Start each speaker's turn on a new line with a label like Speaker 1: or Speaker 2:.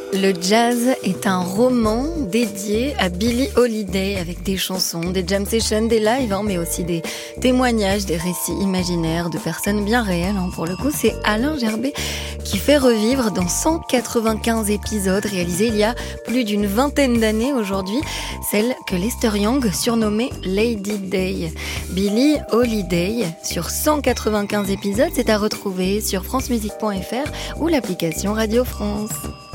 Speaker 1: Le jazz est un roman dédié à Billie Holiday avec des chansons, des jam sessions, des lives, mais aussi des témoignages, des récits imaginaires de personnes bien réelles. Pour le coup, c'est Alain Gerbet qui fait revivre dans 195 épisodes réalisés il y a plus d'une vingtaine d'années aujourd'hui, celle que Lester Young surnommait Lady Day. Billie Holiday, sur 195 épisodes, c'est à retrouver sur francemusique.fr ou l'application Radio France.